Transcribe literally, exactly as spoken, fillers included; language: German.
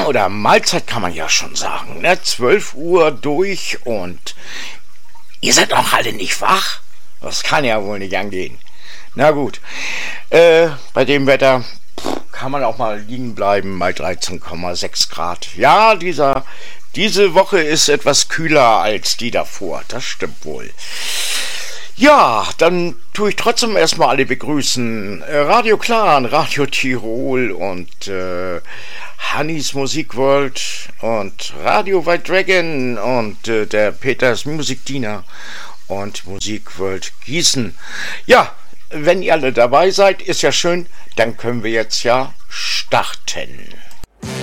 oder Mahlzeit kann man ja schon sagen, ne? zwölf Uhr durch und ihr seid noch alle nicht wach? Das kann ja wohl nicht angehen. Na gut, äh, bei dem Wetter kann man auch mal liegen bleiben bei dreizehn Komma sechs Grad. Ja, dieser, diese Woche ist etwas kühler als die davor, das stimmt wohl. Ja, dann tue ich trotzdem erstmal alle begrüßen. Radio Clan, Radio Tirol und äh, Hannis Musikworld und Radio White Dragon und äh, der Peters Musikdiener und Musikworld Gießen. Ja, wenn ihr alle dabei seid, ist ja schön, dann können wir jetzt ja starten.